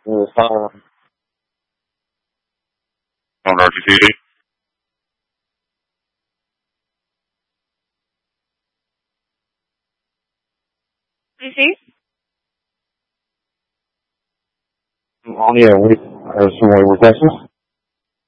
On RTTD. CC? Yeah, we have some way we're texting.